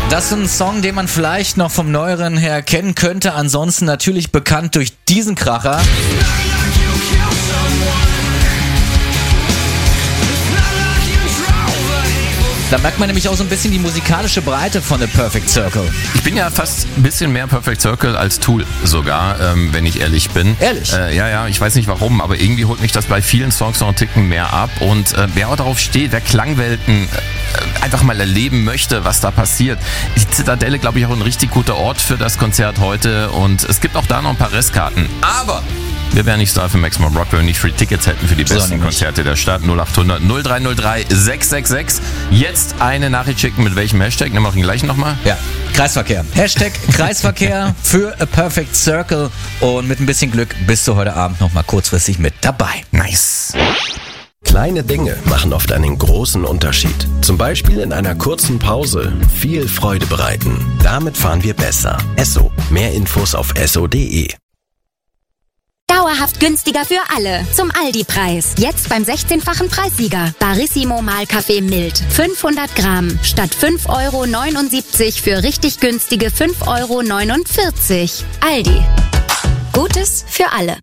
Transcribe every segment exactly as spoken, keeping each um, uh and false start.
Das ist ein Song, den man vielleicht noch vom Neueren her kennen könnte. Ansonsten natürlich bekannt durch diesen Kracher. Da merkt man nämlich auch so ein bisschen die musikalische Breite von The Perfect Circle. Ich bin ja fast ein bisschen mehr Perfect Circle als Tool sogar, ähm, wenn ich ehrlich bin. Ehrlich? Äh, ja, ja, ich weiß nicht warum, aber irgendwie holt mich das bei vielen Songs noch einen Ticken mehr ab. Und äh, wer auch darauf steht, wer Klangwelten äh, einfach mal erleben möchte, was da passiert. Die Zitadelle, glaube ich, auch ein richtig guter Ort für das Konzert heute. Und es gibt auch da noch ein paar Restkarten. Aber wir wären nicht Star für Maximum Rock, wenn wir nicht Free Tickets hätten für die besten so, Konzerte der Stadt. null acht hundert null drei null drei sechs sechs sechs. Jetzt eine Nachricht schicken, mit welchem Hashtag? Nehmen wir auch den gleichen nochmal. Ja, Kreisverkehr. Hashtag Kreisverkehr für A Perfect Circle. Und mit ein bisschen Glück bist du heute Abend nochmal kurzfristig mit dabei. Nice. Kleine Dinge machen oft einen großen Unterschied. Zum Beispiel in einer kurzen Pause viel Freude bereiten. Damit fahren wir besser. Esso. Mehr Infos auf esso punkt de. Dauerhaft günstiger für alle. Zum Aldi-Preis. Jetzt beim sechzehnfachen Preissieger. Barissimo Mahlkaffee Mild. fünfhundert Gramm. Statt fünf Euro neunundsiebzig für richtig günstige fünf Euro neunundvierzig. Aldi. Gutes für alle.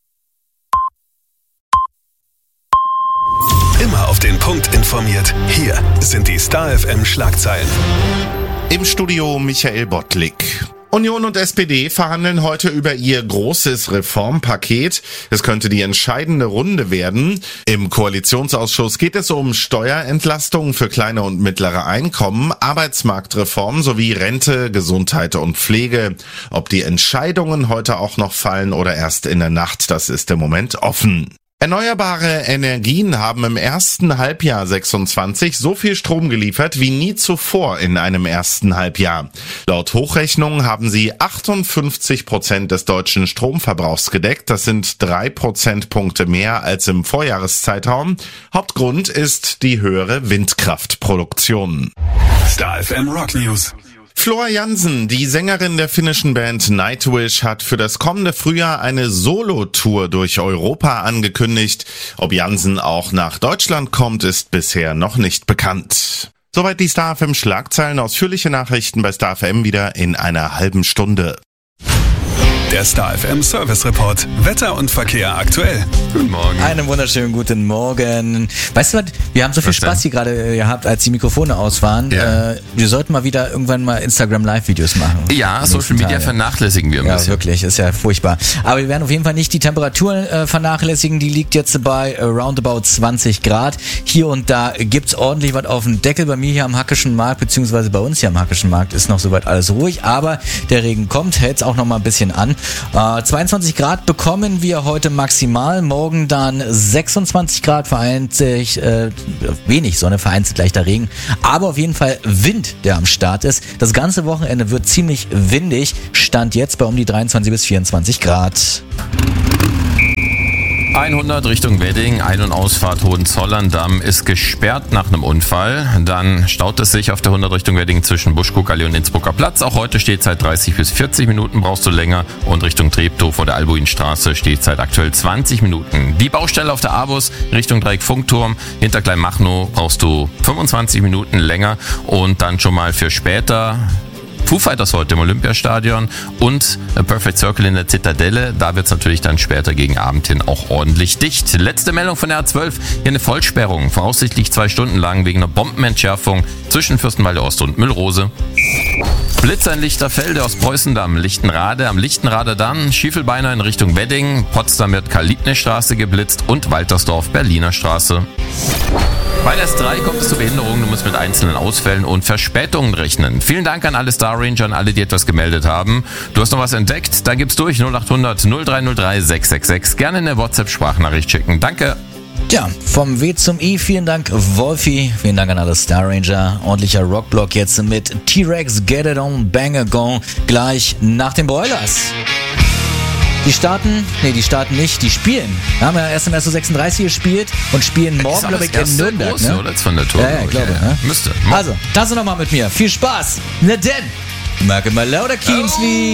Immer auf den Punkt informiert. Hier sind die Star F M Schlagzeilen. Im Studio Michael Bottlik. Union und S P D verhandeln heute über ihr großes Reformpaket. Es könnte die entscheidende Runde werden. Im Koalitionsausschuss geht es um Steuerentlastungen für kleine und mittlere Einkommen, Arbeitsmarktreform sowie Rente, Gesundheit und Pflege. Ob die Entscheidungen heute auch noch fallen oder erst in der Nacht, das ist im Moment offen. Erneuerbare Energien haben im ersten Halbjahr sechsundzwanzig so viel Strom geliefert wie nie zuvor in einem ersten Halbjahr. Laut Hochrechnung haben sie achtundfünfzig Prozent des deutschen Stromverbrauchs gedeckt. Das sind drei Prozentpunkte mehr als im Vorjahreszeitraum. Hauptgrund ist die höhere Windkraftproduktion. Star F M Rock News. Floor Jansen, die Sängerin der finnischen Band Nightwish, hat für das kommende Frühjahr eine Solo-Tour durch Europa angekündigt. Ob Jansen auch nach Deutschland kommt, ist bisher noch nicht bekannt. Soweit die Star F M Schlagzeilen. Ausführliche Nachrichten bei Star F M wieder in einer halben Stunde. Der Star F M Service Report. Wetter und Verkehr aktuell. Guten Morgen. Einen wunderschönen guten Morgen. Weißt du was? Wir haben so viel Was Spaß denn? hier gerade gehabt, als die Mikrofone aus waren. Ja. Äh, wir sollten mal wieder irgendwann mal Instagram-Live-Videos machen. Ja, Die Social nächsten Media Tage. vernachlässigen wir ein Ja, bisschen. wirklich, ist ja furchtbar. Aber wir werden auf jeden Fall nicht die Temperatur äh, vernachlässigen. Die liegt jetzt bei äh, roundabout zwanzig Grad. Hier und da gibt's ordentlich was auf dem Deckel. Bei mir hier am Hackischen Markt, beziehungsweise bei uns hier am Hackischen Markt ist noch soweit alles ruhig. Aber der Regen kommt, hält's auch noch mal ein bisschen an. Äh, zweiundzwanzig Grad bekommen wir heute maximal. Morgen dann sechsundzwanzig Grad, vereinzelt, äh, wenig Sonne, vereinzelt leichter Regen. Aber auf jeden Fall Wind, der am Start ist. Das ganze Wochenende wird ziemlich windig. Stand jetzt bei um die dreiundzwanzig bis vierundzwanzig Grad. hundert Richtung Wedding, Ein- und Ausfahrt Hohenzollern-Damm ist gesperrt nach einem Unfall. Dann staut es sich auf der hundert Richtung Wedding zwischen Buschkuckallee und Innsbrucker Platz. Auch heute steht seit dreißig bis vierzig Minuten, brauchst du länger. Und Richtung Treptow vor der Albuinstraße steht seit aktuell zwanzig Minuten. Die Baustelle auf der A-Bus Richtung Dreieck-Funkturm hinter Kleinmachnow brauchst du fünfundzwanzig Minuten länger. Und dann schon mal für später Foo Fighters heute im Olympiastadion und A Perfect Circle in der Zitadelle. Da wird es natürlich dann später gegen Abend hin auch ordentlich dicht. Letzte Meldung von der A zwölf. Hier eine Vollsperrung, voraussichtlich zwei Stunden lang wegen einer Bombenentschärfung zwischen Fürstenwalde Ost und Müllrose. Blitzer in Lichterfelde aus Preußendamm, Lichtenrade, am Lichtenrader dann, Schiefelbeiner in Richtung Wedding, Potsdam wird Karl-Liebknecht-Straße geblitzt und Waltersdorf Berliner Straße. Bei der S drei kommt es zu Behinderungen, du musst mit einzelnen Ausfällen und Verspätungen rechnen. Vielen Dank an alle Star Ranger, an alle, die etwas gemeldet haben. Du hast noch was entdeckt? Dann gib's durch null acht hundert null drei null drei sechs sechs sechs. Gerne eine WhatsApp-Sprachnachricht schicken. Danke. Tja, vom W zum I, vielen Dank Wolfi, vielen Dank an alle Star Ranger. Ordentlicher Rockblock jetzt mit T-Rex, Get It On, Bang A Gong, gleich nach den Broilers. Die starten, nee, die starten nicht, die spielen. Wir haben ja erst im S O sechsunddreißig gespielt und spielen morgen, glaube ich, in Nürnberg. Große, Ne? oder? Jetzt von der Tour. Ja, ja, ich glaube. Ja, Ne? Müsste. Also, tanze nochmal mit mir. Viel Spaß. Na denn, Merke mal lauter Keensley.